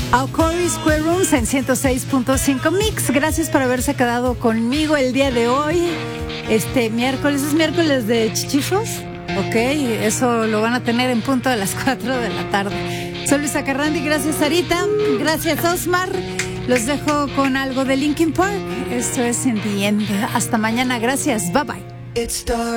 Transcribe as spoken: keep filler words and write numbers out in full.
a Corey Square Rooms en ciento seis punto cinco Mix. Gracias por haberse quedado conmigo el día de hoy. Este miércoles, ¿es miércoles de chichifos? Ok, eso lo van a tener en punto a las cuatro de la tarde. Soy Luisa Carrandi, gracias Sarita, gracias Osmar. Los dejo con algo de Linkin Park. Esto es In the End. Hasta mañana, gracias, bye bye.